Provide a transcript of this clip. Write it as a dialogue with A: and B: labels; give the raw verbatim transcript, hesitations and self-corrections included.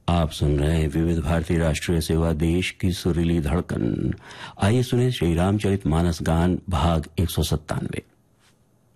A: आप सुन रहे हैं विविध भारतीय राष्ट्रीय सेवा, देश की सुरीली धड़कन। आइए सुने श्री रामचरित मानस गान भाग एक सौ सत्तानवे।